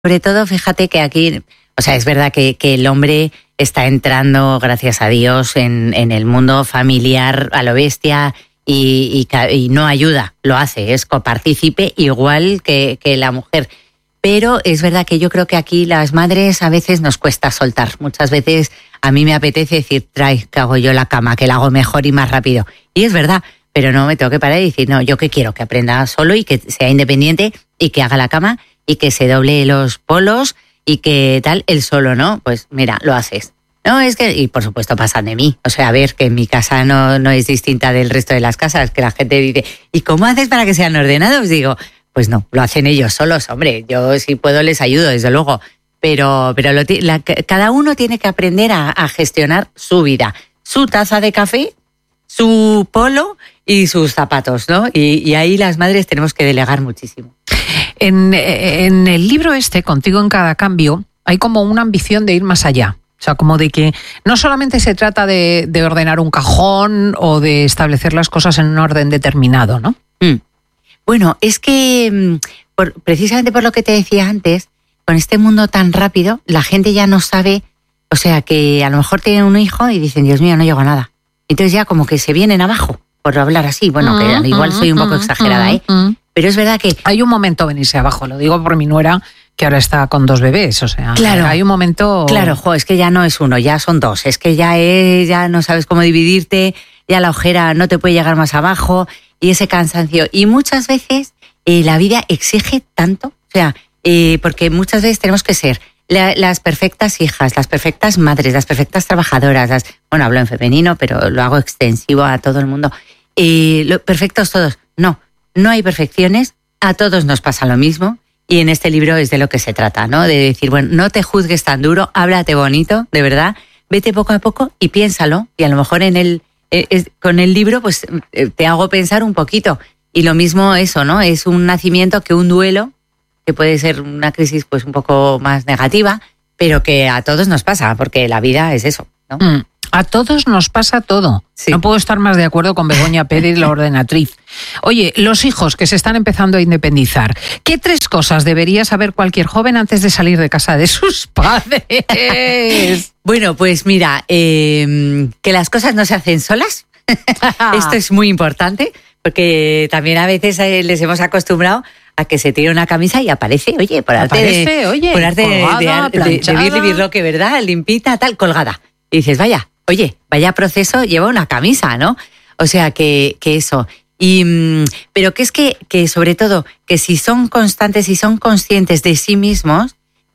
Sobre todo, fíjate que aquí, o sea, es verdad que el hombre está entrando, gracias a Dios, en el mundo familiar a lo bestia y no ayuda, lo hace, es copartícipe igual que la mujer. Pero es verdad que yo creo que aquí las madres a veces nos cuesta soltar. Muchas veces a mí me apetece decir, trae, que hago yo la cama, que la hago mejor y más rápido. Y es verdad, pero no me tengo que parar y decir, no, yo que quiero que aprenda solo y que sea independiente y que haga la cama y que se doble los polos y que tal, él solo, ¿no? Pues mira, lo haces. No, es que, y por supuesto pasan de mí. O sea, a ver, que mi casa no es distinta del resto de las casas, que la gente dice, ¿y cómo haces para que sean ordenados? Digo, pues no, lo hacen ellos solos, hombre. Yo si puedo les ayudo, desde luego. Pero cada uno tiene que aprender a gestionar su vida. Su taza de café, su polo y sus zapatos, ¿no? Y ahí las madres tenemos que delegar muchísimo. En el libro Contigo en cada cambio, hay como una ambición de ir más allá. O sea, como de que no solamente se trata de ordenar un cajón o de establecer las cosas en un orden determinado, ¿no? Bueno, es que precisamente por lo que te decía antes, con este mundo tan rápido, la gente ya no sabe, o sea, que a lo mejor tienen un hijo y dicen, Dios mío, no llego a nada. Entonces ya como que se vienen abajo, por hablar así. Bueno, que igual soy un poco exagerada, ¿eh? Pero es verdad que... Hay un momento venirse abajo, lo digo por mi nuera, que ahora está con 2 bebés, o sea, claro, hay un momento... Claro, es que ya no es uno, ya son 2, es que ya no sabes cómo dividirte, ya la ojera no te puede llegar más abajo y ese cansancio. Y muchas veces la vida exige tanto, o sea, porque muchas veces tenemos que ser las perfectas hijas, las perfectas madres, las perfectas trabajadoras, bueno, hablo en femenino, pero lo hago extensivo a todo el mundo. Perfectos todos, no hay perfecciones, a todos nos pasa lo mismo. Y en este libro es de lo que se trata, ¿no? De decir, bueno, no te juzgues tan duro, háblate bonito, de verdad, vete poco a poco y piénsalo. Y a lo mejor con el libro pues te hago pensar un poquito. Y lo mismo eso, ¿no? Es un nacimiento que un duelo, que puede ser una crisis pues un poco más negativa, pero que a todos nos pasa, porque la vida es eso, ¿no? A todos nos pasa todo. Sí. No puedo estar más de acuerdo con Begoña Pérez, la ordenatriz. Oye, los hijos que se están empezando a independizar, ¿qué 3 cosas debería saber cualquier joven antes de salir de casa de sus padres? Bueno, pues mira, que las cosas no se hacen solas. Esto es muy importante, porque también a veces les hemos acostumbrado a que se tire una camisa y aparece, oye, por arte de birroque, ¿verdad? Limpita, tal, colgada. Y dices, vaya proceso lleva una camisa, ¿no? O sea, que eso. Pero que es que sobre todo, que si son constantes y son conscientes de sí mismos,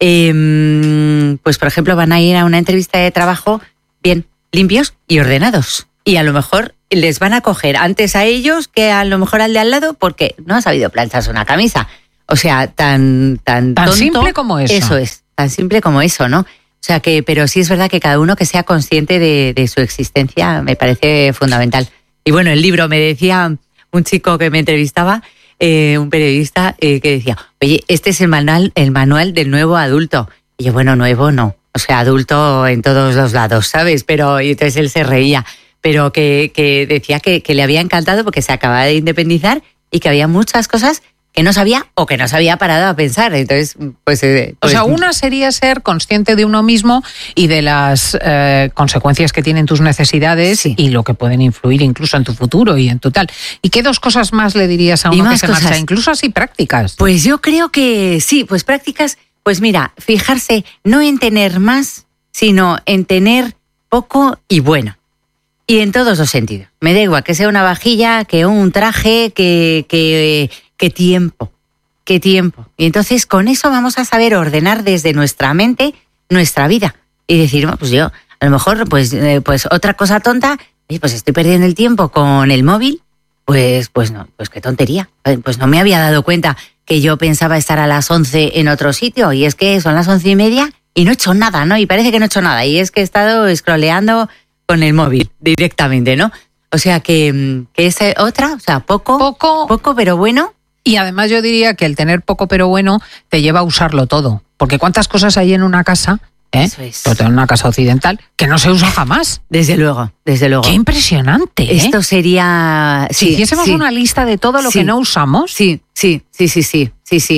pues por ejemplo van a ir a una entrevista de trabajo bien limpios y ordenados. Y a lo mejor les van a coger antes a ellos que a lo mejor al de al lado porque no ha sabido plancharse una camisa. O sea, tan tonto, simple como eso. Eso es, tan simple como eso, ¿no? O sea pero sí es verdad que cada uno que sea consciente de su existencia me parece fundamental. Y bueno, el libro me decía un chico que me entrevistaba, un periodista, que decía, oye, este es el manual del nuevo adulto. Y yo, bueno, nuevo no, o sea, adulto en todos los lados, ¿sabes? Y entonces él se reía, pero que decía que le había encantado porque se acababa de independizar y que había muchas cosas que no sabía o que no se había parado a pensar. Entonces, pues o sea, una sería ser consciente de uno mismo y de las consecuencias que tienen tus necesidades, sí, y lo que pueden influir incluso en tu futuro y en tu tal. ¿Y qué 2 cosas más le dirías a uno que se marcha? Incluso así prácticas. Pues yo creo que sí, pues prácticas, pues mira, fijarse no en tener más, sino en tener poco y bueno. Y en todos los sentidos. Me da igual que sea una vajilla, que un traje, ¿Qué tiempo? Y entonces con eso vamos a saber ordenar desde nuestra mente nuestra vida. Y decir, pues yo, a lo mejor, pues otra cosa tonta, pues estoy perdiendo el tiempo con el móvil, pues no, pues qué tontería. Pues no me había dado cuenta que yo pensaba estar a las 11 en otro sitio, y es que son las 11:30 y no he hecho nada, ¿no? Y parece que no he hecho nada, y es que he estado scrolleando con el móvil directamente, ¿no? O sea que es otra, o sea, poco pero bueno. Y además yo diría que el tener poco pero bueno te lleva a usarlo todo. Porque ¿cuántas cosas hay en una casa, Eso es. sobre todo en una casa occidental, que no se usa jamás? Desde luego. ¡Qué impresionante! Esto sería... Si hiciésemos una lista de todo lo que no usamos... Sí.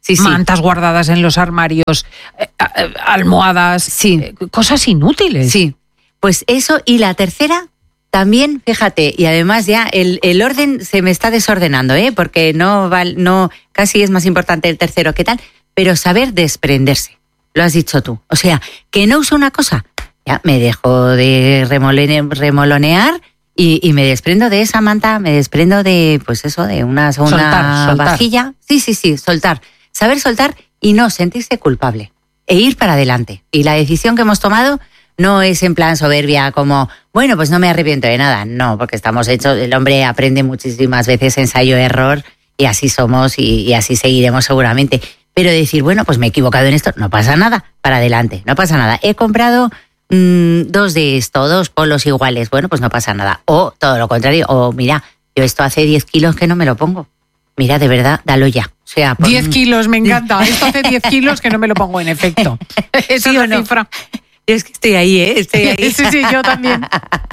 mantas guardadas en los armarios, almohadas, cosas inútiles. Sí, pues eso. Y la tercera, también, fíjate, y además ya el orden se me está desordenando, porque no casi es más importante el tercero que tal, pero saber desprenderse, lo has dicho tú. O sea, que no uso una cosa, ya me dejo de remolonear y me desprendo de esa manta, me desprendo de, pues eso, de una soltar. vajilla. Sí, soltar. Saber soltar y no sentirse culpable e ir para adelante. Y la decisión que hemos tomado no es en plan soberbia como, bueno, pues no me arrepiento de nada. No, porque estamos hechos, el hombre aprende muchísimas veces ensayo-error y así somos y así seguiremos seguramente. Pero decir, bueno, pues me he equivocado en esto, no pasa nada, para adelante, no pasa nada. He comprado 2 de esto, 2 polos iguales, bueno, pues no pasa nada. O todo lo contrario, o mira, yo esto hace 10 kilos que no me lo pongo. Mira, de verdad, dalo ya. O sea, 10 kilos, me encanta. Esto hace 10 kilos que no me lo pongo, en efecto. Esa es la cifra. Yo es que estoy ahí, estoy ahí. Sí, yo también.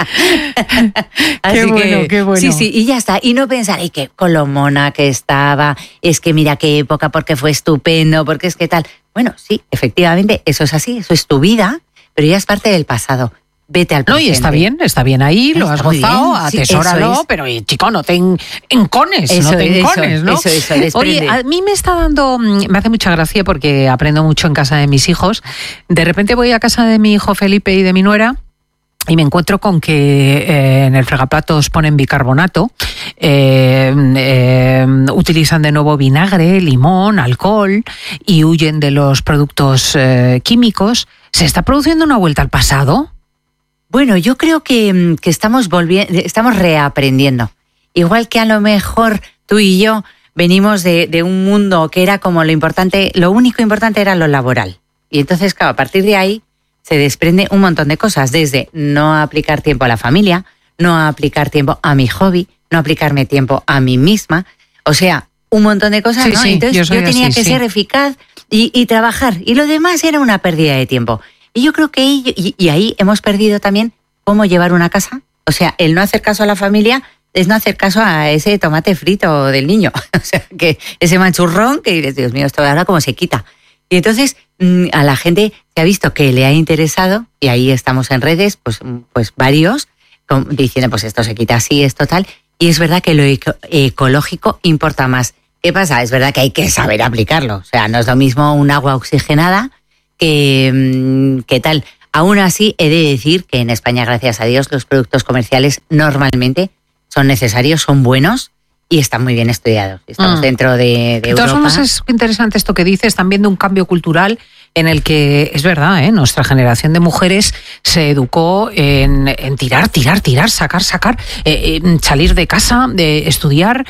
Así qué bueno. Sí, y ya está. Y no pensar, ay, que con lo mona que estaba, es que mira qué época, porque fue estupendo, porque es que tal. Bueno, sí, efectivamente, eso es así, eso es tu vida, pero ya es parte del pasado. Vete al presente. No, y está bien ahí, lo has gozado, atesóralo, sí, pero chico, no te encones, ¿no? Eso, oye, a mí me hace mucha gracia porque aprendo mucho en casa de mis hijos. De repente voy a casa de mi hijo Felipe y de mi nuera y me encuentro con que en el fregaplatos ponen bicarbonato, utilizan de nuevo vinagre, limón, alcohol y huyen de los productos químicos. ¿Se está produciendo una vuelta al pasado? Bueno, yo creo que estamos reaprendiendo. Igual que a lo mejor tú y yo venimos de un mundo que era como lo único importante era lo laboral. Y entonces, claro, a partir de ahí se desprende un montón de cosas, desde no aplicar tiempo a la familia, no aplicar tiempo a mi hobby, no aplicarme tiempo a mí misma. O sea, un montón de cosas, ¿no? Sí, entonces yo tenía que ser eficaz y trabajar. Y lo demás era una pérdida de tiempo. Y yo creo que ahí hemos perdido también cómo llevar una casa. O sea, el no hacer caso a la familia es no hacer caso a ese tomate frito del niño. O sea, que ese manchurrón que dices, Dios mío, esto ahora cómo se quita. Y entonces a la gente se ha visto que le ha interesado, y ahí estamos en redes, pues varios, diciendo, pues esto se quita así, esto tal. Y es verdad que lo ecológico importa más. ¿Qué pasa? Es verdad que hay que saber aplicarlo. O sea, no es lo mismo un agua oxigenada que tal. Aún así, he de decir que en España, gracias a Dios, los productos comerciales normalmente son necesarios, son buenos y están muy bien estudiados. Estamos dentro de Europa. De todas formas, es interesante esto que dices, también de un cambio cultural en el que, es verdad, nuestra generación de mujeres se educó en tirar, sacar, salir de casa, de estudiar,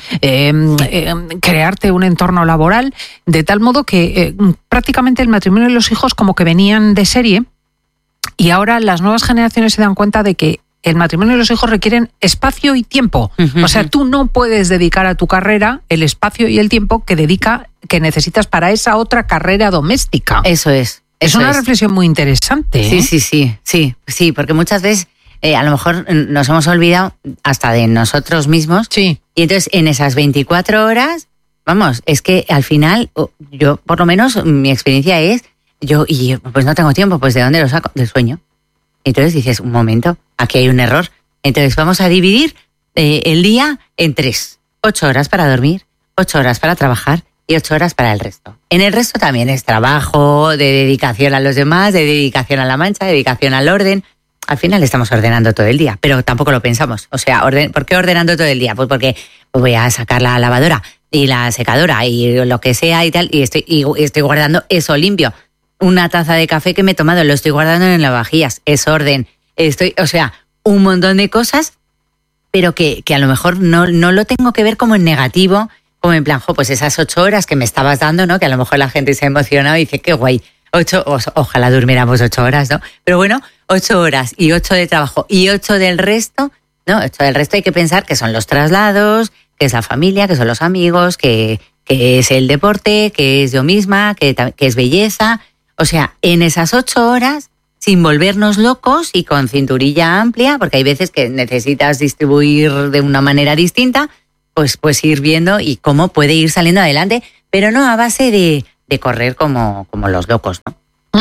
crearte un entorno laboral, de tal modo que prácticamente el matrimonio y los hijos como que venían de serie, y ahora las nuevas generaciones se dan cuenta de que el matrimonio y los hijos requieren espacio y tiempo. O sea, tú no puedes dedicar a tu carrera el espacio y el tiempo que necesitas para esa otra carrera doméstica. Eso es. Es una reflexión muy interesante. Sí, porque muchas veces a lo mejor nos hemos olvidado hasta de nosotros mismos. Sí. Y entonces en esas 24 horas, vamos, es que al final, yo por lo menos mi experiencia es, pues no tengo tiempo, pues ¿de dónde lo saco? Del sueño. Entonces dices, un momento, aquí hay un error. Entonces vamos a dividir el día en 3. 8 horas para dormir, 8 horas para trabajar y 8 horas para el resto. En el resto también es trabajo, de dedicación a los demás, de dedicación a la mancha, de dedicación al orden. Al final estamos ordenando todo el día, pero tampoco lo pensamos. O sea, ¿por qué ordenando todo el día? Pues porque voy a sacar la lavadora y la secadora y lo que sea y tal, y estoy guardando eso limpio. Una taza de café que me he tomado, lo estoy guardando en lavavajillas, es orden. O sea, un montón de cosas, pero que a lo mejor no lo tengo que ver como en negativo, como en plan, pues esas 8 horas que me estabas dando, ¿no? Que a lo mejor la gente se ha emocionado y dice, qué guay, 8, ojalá durmiéramos 8 horas, ¿no? Pero bueno, 8 horas y 8 de trabajo y 8 del resto, ¿no? 8 del resto hay que pensar que son los traslados, que es la familia, que son los amigos, que es el deporte, que es yo misma, que es belleza. O sea, en esas 8 horas, sin volvernos locos y con cinturilla amplia, porque hay veces que necesitas distribuir de una manera distinta, pues ir viendo y cómo puede ir saliendo adelante, pero no a base de de correr como los locos, ¿no?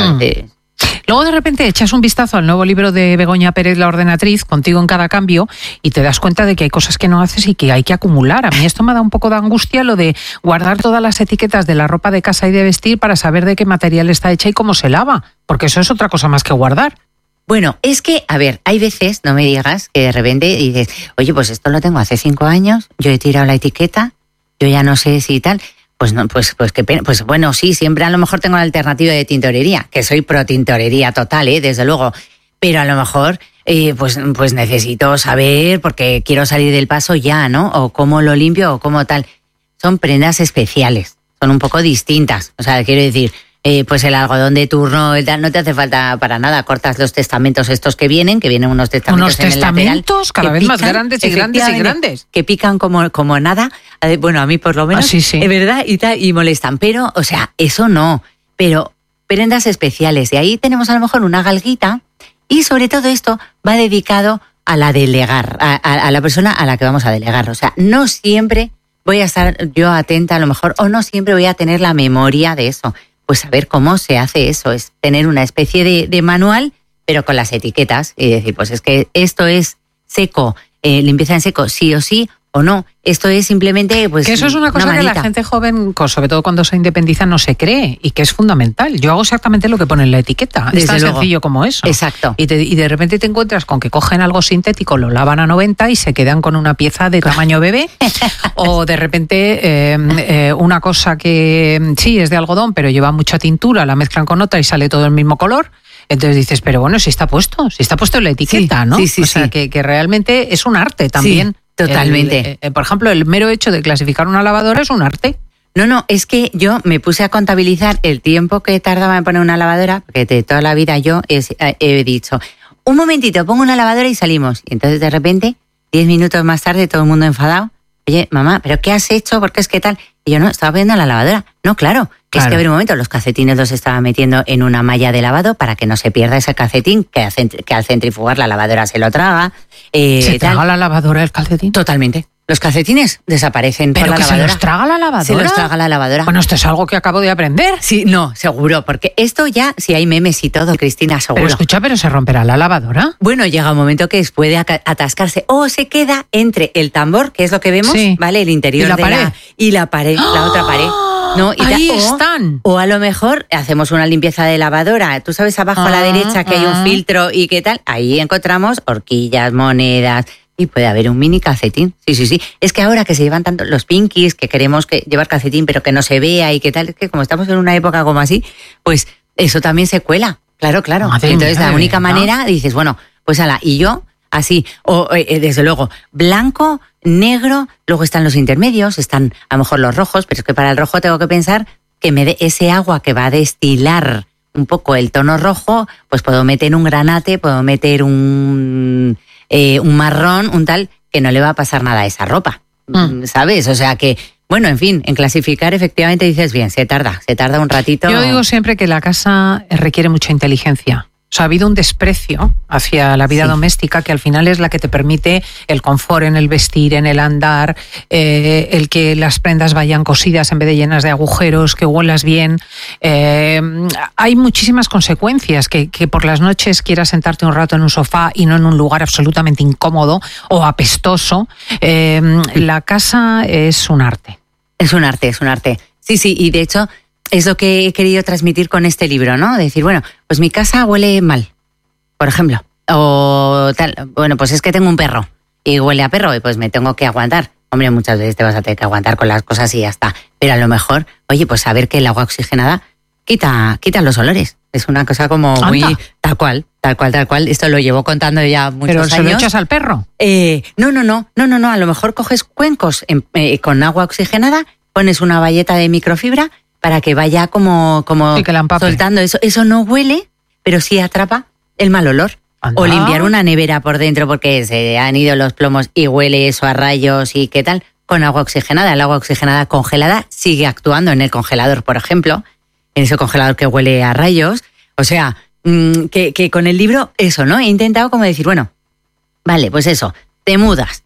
Luego de repente echas un vistazo al nuevo libro de Begoña Pérez, La ordenatriz, Contigo en cada cambio, y te das cuenta de que hay cosas que no haces y que hay que acumular. A mí esto me da un poco de angustia, lo de guardar todas las etiquetas de la ropa de casa y de vestir para saber de qué material está hecha y cómo se lava, porque eso es otra cosa más que guardar. Bueno, es que, a ver, hay veces, no me digas, que de repente dices, oye, pues esto lo tengo hace 5 años, yo he tirado la etiqueta, yo ya no sé si tal... Pues no, pues qué pena. Pues bueno, sí, siempre a lo mejor tengo la alternativa de tintorería, que soy pro tintorería total, desde luego. Pero a lo mejor, pues necesito saber, porque quiero salir del paso ya, ¿no? O cómo lo limpio o cómo tal. Son prendas especiales, son un poco distintas. O sea, quiero decir, pues el algodón de turno no te hace falta para nada. Cortas los testamentos estos que vienen unos testamentos en el lateral. ¿Unos testamentos cada vez más grandes y grandes y grandes? Que pican como nada. Bueno, a mí por lo menos, sí. Es verdad, y molestan. Pero, o sea, eso no. Pero prendas especiales. Y ahí tenemos a lo mejor una galguita. Y sobre todo esto va dedicado a la delegar, a la persona a la que vamos a delegar. O sea, no siempre voy a estar yo atenta a lo mejor, o no siempre voy a tener la memoria de eso. Pues saber cómo se hace eso, es tener una especie de manual, pero con las etiquetas, y decir, pues es que esto es seco, limpieza en seco, sí o sí, o no. Esto es simplemente, pues, que eso es una cosa que la gente joven, sobre todo cuando se independiza, no se cree, y que es fundamental. Yo hago exactamente lo que pone en la etiqueta. Es tan sencillo como eso. Exacto. Y de repente te encuentras con que cogen algo sintético, lo lavan a 90 y se quedan con una pieza de tamaño bebé. O de repente una cosa que sí es de algodón, pero lleva mucha tintura, la mezclan con otra y sale todo el mismo color. Entonces dices, pero bueno, si está puesto en la etiqueta, sí, ¿no? Sí. O sea, que realmente es un arte también. Sí, totalmente. Por ejemplo, el mero hecho de clasificar una lavadora es un arte. No, es que yo me puse a contabilizar el tiempo que tardaba en poner una lavadora, porque de toda la vida yo he dicho, un momentito, pongo una lavadora y salimos. Y entonces de repente, 10 minutos más tarde, todo el mundo enfadado. Oye, mamá, ¿pero qué has hecho? ¿Por qué es que tal? Y yo, no, estaba poniendo la lavadora. No, claro. Es que a ver un momento, los calcetines los estaba metiendo en una malla de lavado para que no se pierda ese calcetín, que al centrifugar la lavadora se lo traga. ¿Se traga la lavadora el calcetín? Totalmente. Los calcetines desaparecen por la lavadora. ¿Pero que se los traga la lavadora? Se los traga la lavadora. Bueno, esto es algo que acabo de aprender. Sí, no, seguro, porque esto ya, si hay memes y todo, Cristina, seguro. Pero escucha, ¿pero se romperá la lavadora? Bueno, llega un momento que puede atascarse o se queda entre el tambor, que es lo que vemos, sí, ¿vale? El interior y la pared, la otra pared. No, ahí están. O a lo mejor hacemos una limpieza de lavadora. Tú sabes, abajo a la derecha que hay un filtro y qué tal. Ahí encontramos horquillas, monedas. Y puede haber un mini calcetín. Sí. Es que ahora que se llevan tanto los pinkies, que queremos llevar calcetín, pero que no se vea y qué tal, es que como estamos en una época como así, pues eso también se cuela. Claro. Entonces la única manera, dices, bueno, pues ala, y yo así, o desde luego, blanco, negro, luego están los intermedios, están a lo mejor los rojos, pero es que para el rojo tengo que pensar que me dé ese agua que va a destilar un poco el tono rojo, pues puedo meter un granate, puedo meter un marrón, un tal, que no le va a pasar nada a esa ropa, ¿sabes? O sea que, bueno, en fin, en clasificar efectivamente dices bien, se tarda un ratito. Yo digo siempre que la casa requiere mucha inteligencia. O sea, ha habido un desprecio hacia la vida doméstica que al final es la que te permite el confort en el vestir, en el andar, el que las prendas vayan cosidas en vez de llenas de agujeros, que huelas bien. Hay muchísimas consecuencias, que por las noches quieras sentarte un rato en un sofá y no en un lugar absolutamente incómodo o apestoso. La casa es un arte. Es un arte. Sí, y de hecho es lo que he querido transmitir con este libro, ¿no? Decir, bueno, pues mi casa huele mal, por ejemplo. O tal, bueno, pues es que tengo un perro y huele a perro y pues me tengo que aguantar. Hombre, muchas veces te vas a tener que aguantar con las cosas y ya está. Pero a lo mejor, oye, pues saber que el agua oxigenada quita los olores. Es una cosa como muy tal cual. Esto lo llevo contando ya muchos años. ¿Pero se lo echas al perro? No. A lo mejor coges cuencos con agua oxigenada, pones una bayeta de microfibra para que vaya como soltando eso. Eso no huele, pero sí atrapa el mal olor. Anda. O limpiar una nevera por dentro porque se han ido los plomos y huele eso a rayos y qué tal, con agua oxigenada. El agua oxigenada congelada sigue actuando en el congelador, por ejemplo, en ese congelador que huele a rayos. O sea, que con el libro, eso, ¿no? He intentado como decir, bueno, vale, pues eso, te mudas.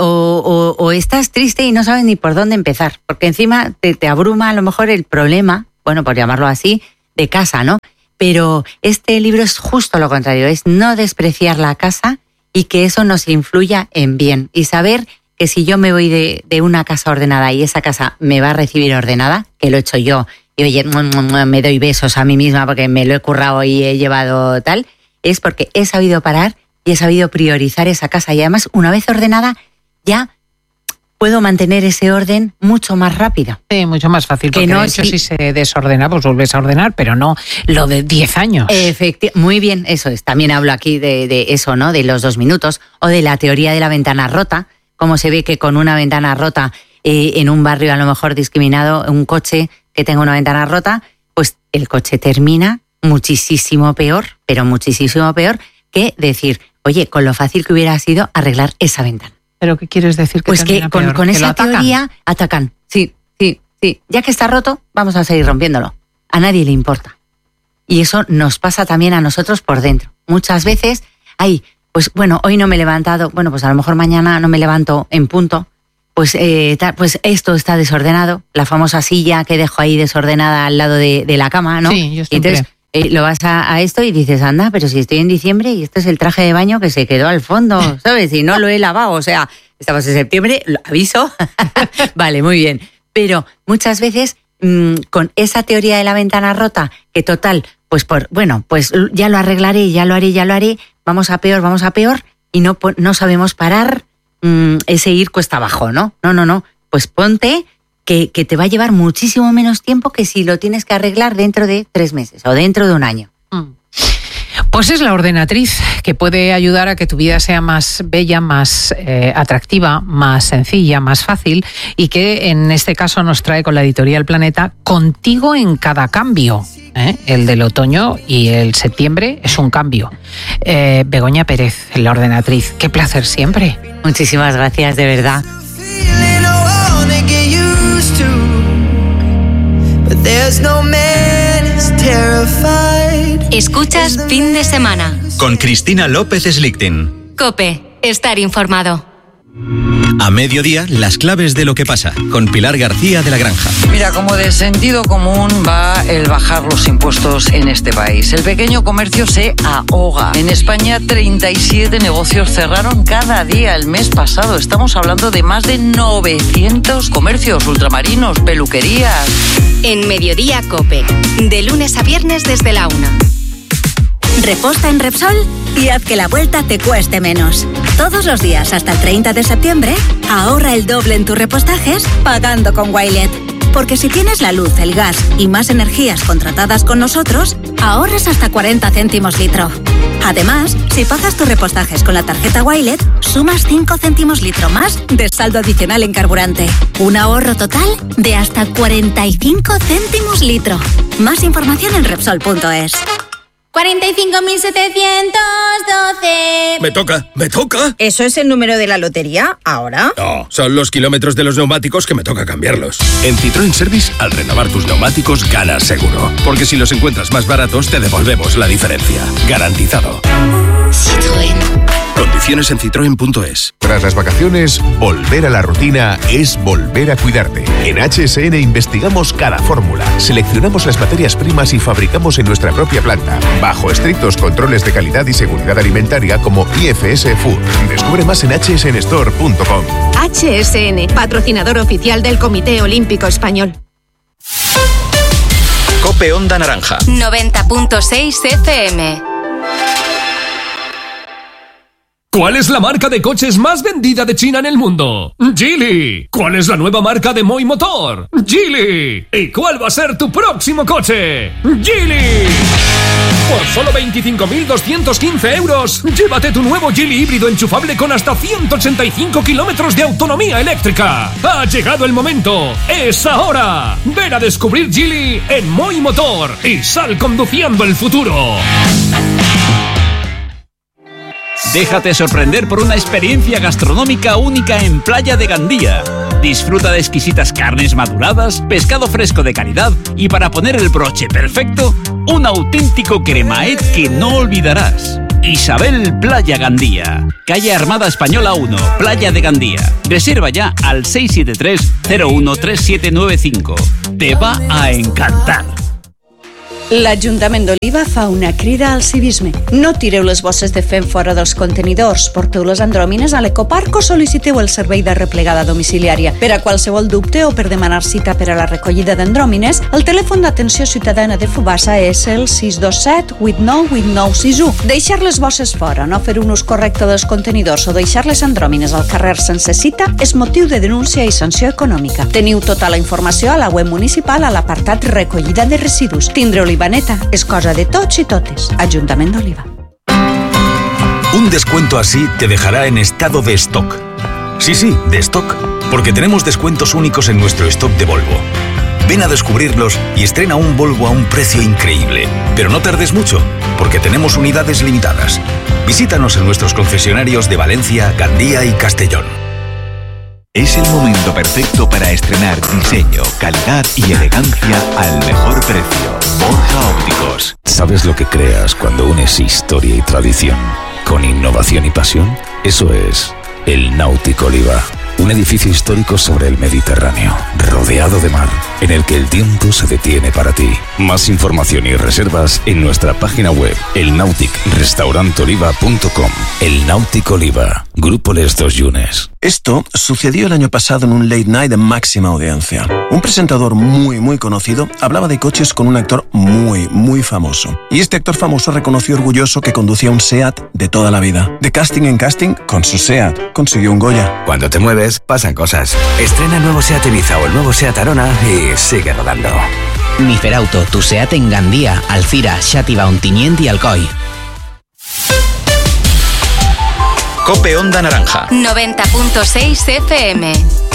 O estás triste y no sabes ni por dónde empezar, porque encima te abruma a lo mejor el problema bueno, por llamarlo así, de casa, ¿no? Pero este libro es justo lo contrario, es no despreciar la casa y que eso nos influya en bien. Y saber que si yo me voy de una casa ordenada y esa casa me va a recibir ordenada, que lo he hecho yo, y oye, me doy besos a mí misma porque me lo he currado y he llevado tal, es porque he sabido parar y he sabido priorizar esa casa. Y además, una vez ordenada, ya puedo mantener ese orden mucho más rápido. Sí, mucho más fácil, porque no, de hecho si se desordena, pues vuelves a ordenar, pero no lo de 10 años. Muy bien, eso es. También hablo aquí de eso, ¿no? De los 2 minutos, o de la teoría de la ventana rota, como se ve que con una ventana rota en un barrio a lo mejor discriminado, un coche que tenga una ventana rota, pues el coche termina muchísimo peor, pero muchísimo peor que decir, oye, con lo fácil que hubiera sido arreglar esa ventana. ¿Pero qué quieres decir? Pues que con esa teoría atacan. Sí. Ya que está roto, vamos a seguir rompiéndolo. A nadie le importa. Y eso nos pasa también a nosotros por dentro. Muchas veces, pues bueno, hoy no me he levantado, bueno, pues a lo mejor mañana no me levanto en punto, pues esto está desordenado, la famosa silla que dejo ahí desordenada al lado de la cama, ¿no? Sí, yo siempre. Entonces, lo vas a esto y dices, anda, pero si estoy en diciembre y este es el traje de baño que se quedó al fondo, ¿sabes? Y no lo he lavado, o sea, estamos en septiembre, lo aviso. Vale, muy bien. Pero muchas veces con esa teoría de la ventana rota, que total, pues ya lo arreglaré, ya lo haré, vamos a peor y no sabemos parar ese ir cuesta abajo, ¿no? No, pues ponte que te va a llevar muchísimo menos tiempo que si lo tienes que arreglar dentro de 3 meses o dentro de un año. Pues es la ordenatriz, que puede ayudar a que tu vida sea más bella, más atractiva, más sencilla, más fácil, y que en este caso nos trae con la editorial Planeta Contigo en cada cambio. El del otoño y el septiembre es un cambio. Begoña Pérez, la ordenatriz, qué placer siempre. Muchísimas gracias, de verdad. Escuchas Fin de Semana con Cristina López Slichting. COPE, estar informado. A mediodía, las claves de lo que pasa, con Pilar García de la Granja. Mira, como de sentido común va el bajar los impuestos en este país. El pequeño comercio se ahoga. En España, 37 negocios cerraron cada día el mes pasado. Estamos hablando de más de 900 comercios, ultramarinos, peluquerías. En Mediodía COPE, de lunes a viernes desde la 1. Reposta en Repsol y haz que la vuelta te cueste menos. Todos los días hasta el 30 de septiembre, ahorra el doble en tus repostajes pagando con Wilet. Porque si tienes la luz, el gas y más energías contratadas con nosotros, ahorras hasta 40 céntimos litro. Además, si pagas tus repostajes con la tarjeta Wilet, sumas 5 céntimos litro más de saldo adicional en carburante. Un ahorro total de hasta 45 céntimos litro. Más información en Repsol.es. 45.712. ¿Me toca? ¿Eso es el número de la lotería? ¿Ahora? No, son los kilómetros de los neumáticos que me toca cambiarlos. En Citroën Service, al renovar tus neumáticos, ganas seguro. Porque si los encuentras más baratos, te devolvemos la diferencia. Garantizado. Citroën. Condiciones en citroen.es. Tras las vacaciones, volver a la rutina es volver a cuidarte. En HSN investigamos cada fórmula, seleccionamos las materias primas y fabricamos en nuestra propia planta, bajo estrictos controles de calidad y seguridad alimentaria como IFS Food. Descubre más en hsnstore.com. HSN, patrocinador oficial del Comité Olímpico Español. COPE Onda Naranja. 90.6 FM. ¿Cuál es la marca de coches más vendida de China en el mundo? Geely. ¿Cuál es la nueva marca de Moi Motor? Geely. ¿Y cuál va a ser tu próximo coche? Geely. Por solo 25.215 euros, llévate tu nuevo Geely híbrido enchufable con hasta 185 kilómetros de autonomía eléctrica. Ha llegado el momento. ¡Es ahora! Ven a descubrir Geely en Moi Motor y sal conduciendo el futuro. Déjate sorprender por una experiencia gastronómica única en Playa de Gandía. Disfruta de exquisitas carnes maduradas, pescado fresco de calidad y, para poner el broche perfecto, un auténtico cremaet que no olvidarás. Isabel Playa Gandía. Calle Armada Española 1, Playa de Gandía. Reserva ya al 673-013795. Te va a encantar. L'Ajuntament d'Oliva fa una crida al civisme. No tireu les bosses de fem fora dels contenidors, porteu les andròmines a l'ecoparc o sol·liciteu el servei de replegada domiciliària. Per a qualsevol dubte o per demanar cita per a la recollida d'andròmines, el telèfon d'atenció ciutadana de Fubassa és el 627 89 8961. Deixar les bosses fora, no fer un ús correcte dels contenidors o deixar les andròmines al carrer sense cita és motiu de denúncia i sanció econòmica. Teniu tota la informació a la web municipal a l'apartat recollida de residus. Tindre Olivaneta és cosa de tots i totes. Ajuntament d'Oliva. Un descuento así te dejará en estado de stock. Sí, de stock, porque tenemos descuentos únicos en nuestro stock de Volvo. Ven a descubrirlos y estrena un Volvo a un precio increíble. Pero no tardes mucho, porque tenemos unidades limitadas. Visítanos en nuestros concesionarios de Valencia, Gandía y Castellón. Es el momento perfecto para estrenar diseño, calidad y elegancia al mejor precio. Borja Ópticos. ¿Sabes lo que creas cuando unes historia y tradición con innovación y pasión? Eso es el Náutico Oliva. Un edificio histórico sobre el Mediterráneo, rodeado de mar, en el que el tiempo se detiene para ti. Más información y reservas en nuestra página web, elnauticrestaurantoliva.com. El Náutico Oliva, Grupo Les Dos Yunes. Esto sucedió el año pasado en un late night de máxima audiencia. Un presentador muy conocido hablaba de coches con un actor muy famoso. Y este actor famoso reconoció orgulloso que conducía un SEAT de toda la vida. De casting en casting, con su SEAT consiguió un Goya. Cuando te mueves, pasan cosas. Estrena el nuevo SEAT Ibiza o el nuevo SEAT Arona y sigue rodando. Niferauto, tu SEAT en Gandía, Alcira, Xàtiva, Ontinyent y Alcoi. COPE Onda Naranja 90.6 FM.